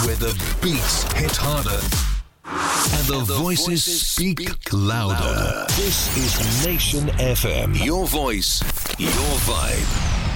where the beats hit harder and the voices speak louder. This is Nation FM. Your voice, your vibe.